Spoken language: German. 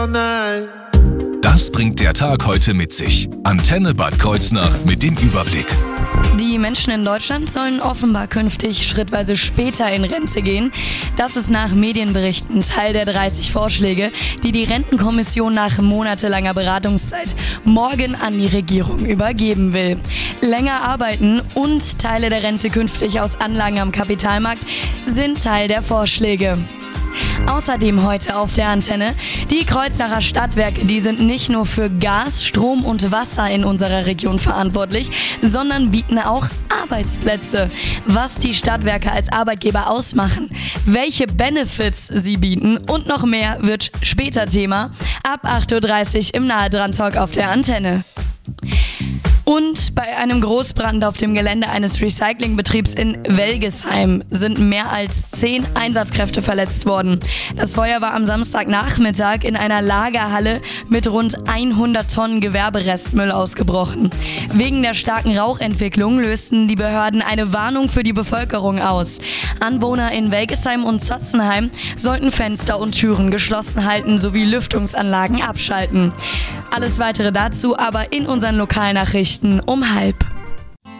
Das bringt der Tag heute mit sich. Antenne Bad Kreuznach mit dem Überblick. Die Menschen in Deutschland sollen offenbar künftig schrittweise später in Rente gehen. Das ist nach Medienberichten Teil der 30 Vorschläge, die die Rentenkommission nach monatelanger Beratungszeit morgen an die Regierung übergeben will. Länger arbeiten und Teile der Rente künftig aus Anlagen am Kapitalmarkt sind Teil der Vorschläge. Außerdem heute auf der Antenne: Die Kreuznacher Stadtwerke, die sind nicht nur für Gas, Strom und Wasser in unserer Region verantwortlich, sondern bieten auch Arbeitsplätze. Was die Stadtwerke als Arbeitgeber ausmachen, welche Benefits sie bieten und noch mehr wird später Thema. Ab 8.30 Uhr im Nahe-Dran-Talk auf der Antenne. Und bei einem Großbrand auf dem Gelände eines Recyclingbetriebs in Welgesheim sind mehr als 10 Einsatzkräfte verletzt worden. Das Feuer war am Samstagnachmittag in einer Lagerhalle mit rund 100 Tonnen Gewerberestmüll ausgebrochen. Wegen der starken Rauchentwicklung lösten die Behörden eine Warnung für die Bevölkerung aus. Anwohner in Welgesheim und Zotzenheim sollten Fenster und Türen geschlossen halten sowie Lüftungsanlagen abschalten. Alles weitere dazu aber in unseren Lokalnachrichten um 12:30.